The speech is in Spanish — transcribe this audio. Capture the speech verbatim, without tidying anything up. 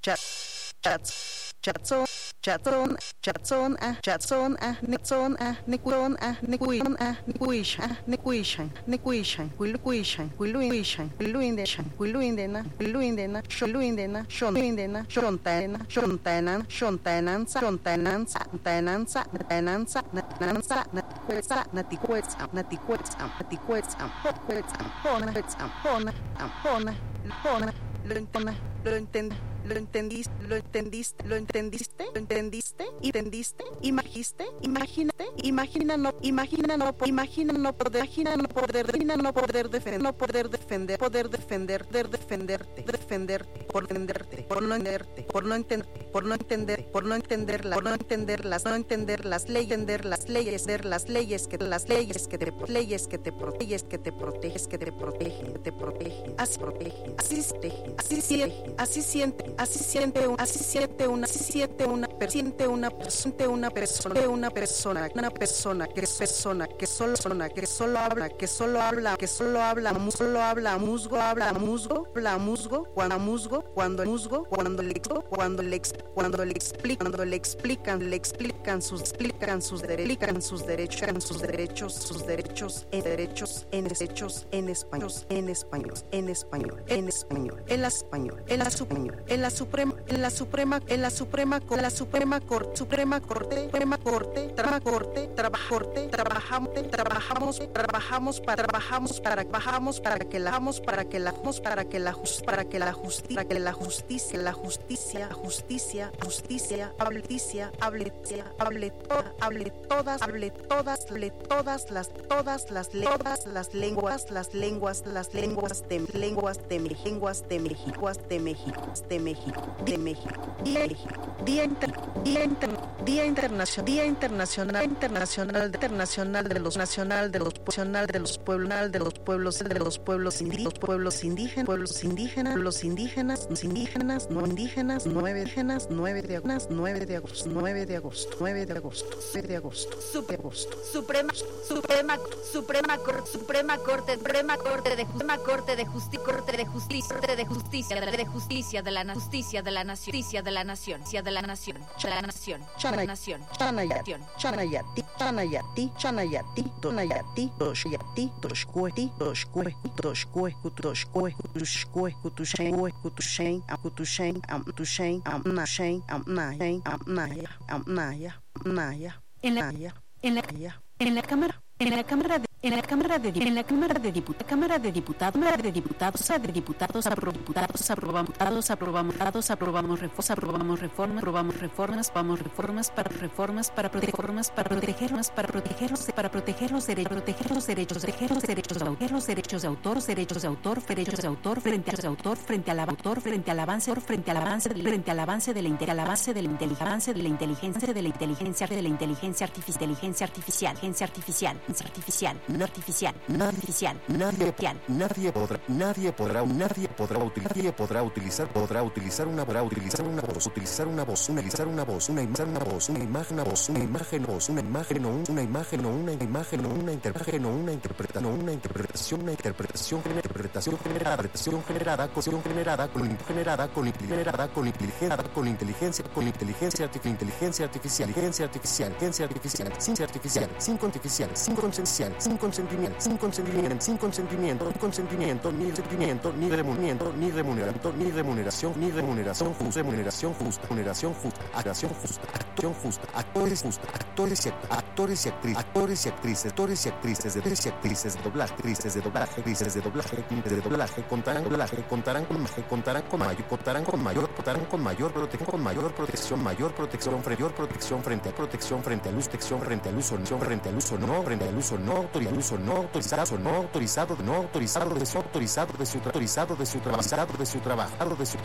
chat, chats, chatson, chatson, chatson, ah, chatson, ah, nixon, ah, nikuon, ah, nikuon, ah, nikuish, ah, nikuishan, nikuishan, wiluishan, wiluishan, wiluindeshan, wiluindena, wiluindena, sholuindena, sholuindena, shontana, shontanan, shontanan, shontanan, tananza, tananza, nananza, natikuetza, natikuetza, natikuetza, natikuetza, hokuetza, hona, huetza, hona, hona, hona, lo entona, lo entendí. ¿Lo entendiste? ¿Lo entendiste? ¿Lo entendiste? ¿Lo entendiste? ¿Entendiste? ¿Imagiste? ¿Imagínate? Imagina no, imagina no, imagina no poder, imagina no poder, imagina no poder defender, no poder defender, poder defender, poder defenderte, defenderte, por defenderte, por no entenderte, por no entender, por no entender, por no entenderlas, por no entenderlas, no entender las leyes, entender las leyes, ver las leyes que las leyes que te leyes que te protegen, que te proteges, que te protege, te protege, así protege, así protege, así siente, así siente. Así siente un, así siente una, así siente una, siente una persona, una persona, una persona, una persona que es persona, que solo persona, que solo habla, que solo habla, que solo habla, solo habla, musgo, habla, musgo, habla, musgo, cuando musgo, cuando musgo, cuando le cuando le cuando le explican, cuando le explican, le explican sus, explican sus derechos, sus derechos, sus derechos, sus derechos, en derechos, en derechos, en español, en español, en español, en español, en español, en la español, en la Suprema, en la Suprema, en la Suprema, en la Suprema Corte, Suprema Corte, Suprema Corte, Traba Corte, Trabajorte, trabajamos, trabajamos, trabajamos para, trabajamos para, trabajamos para que la, para que la, para que la, para que la justicia, para que la justicia, la justicia, justicia, justicia, justicia, hable, hable, hable todas, hable todas, hable todas las, todas las, todas las lenguas, las lenguas, las lenguas de, lenguas de, lenguas de México, de México, de México. de México, Día México, Día Inter, Día Inter, Día Internacional, Día Internacional, Internacional, Internacional de los Nacional de los Nacional de los Pueblos, de los pueblos, de los pueblos indígenas, pueblos indígenas, pueblos indígenas, los indígenas, indígenas, no indígenas, nueve indígenas, nueve de agosto, nueve de agosto, nueve de agosto, nueve de agosto, nueve de agosto, de agosto. Suprema, Suprema, Suprema Corte, Suprema Corte, Suprema Corte de Suprema Corte de Justicia, Corte de Justicia, Corte de Justicia, de Justicia de la Justicia de la Nación, Justicia de la Nación, Justicia de la Nación, de la Nación, de la Nación, Chanayati, Chanayati, Chanayati, Chanayati, Donayati, Doshayati, Doshkueti, Doshkue, Doshkue, Kutushkue, Kutushkue, Kutushen, Kutushen, Kutushen, Amtushen, Amnashen, Amnayen, Amnaya, Amnaya, Amnaya, en la en la en la cámara en la cámara de En la Cámara de en la Cámara de Diputados, Cámara de Diputados, Cámara de Diputados, de Diputados, diputados, aprobamos, diputados, aprobamos, datos, aprobamos reformas, aprobamos reformas, aprobamos reformas, vamos reformas para reformas para reformas para protegernos, para protegerlos, para proteger los derechos, proteger los derechos, proteger los derechos de autor, los derechos de autor, derechos de autor, derechos de autor frente al autor, frente al autor, frente al avance, frente al avance, frente al avance de la al avance de la inteligencia, de la inteligencia, de la inteligencia, de la inteligencia artificial, inteligencia artificial, inteligencia artificial, artificial. No artificial, no artificial, no artificial. Nadie podrá, nadie podrá, nadie podrá utilizar, nadie podrá utilizar, podrá utilizar una, podrá utilizar una voz, utilizar una voz, utilizar una voz, una imagen, una voz, una imagen, una voz, una imagen, voz, una imagen, o una imagen, o una imagen, o una imagen, o una interpretación, o una interpretación, una interpretación, una interpretación generada, interpretación generada, cuestión generada, con generada, con generada, con inteligencia, con inteligencia, con inteligencia artificial, inteligencia artificial, inteligencia artificial, inteligencia artificial, ciencia artificial, sin artificial, sin consensual, sin consentimiento, sin consentimiento, sin consentimiento, sin consentimiento, ni sentimiento, ni remuneración, ni remuneración, ni remuneración, ni remuneración justa, remuneración justa, remuneración justa, acción justa, acción justa, actores justa, actores y actores y actrices, actores y actrices, actores y actrices, actores y actrices de doblaje, actrices de doblaje, actrices de doblaje, actrices de doblaje, contarán doblaje, contarán con contarán con mayor, contarán con mayor, contarán con mayor protección, con mayor protección, mayor protección, mayor protección frente a protección frente al uso, protección frente al uso, no frente al uso, no frente al uso, no autorizado, uso no autorizado, no autorizado, no autorizado de su autorizado de su autorizado de su trabajador de su trabajador de su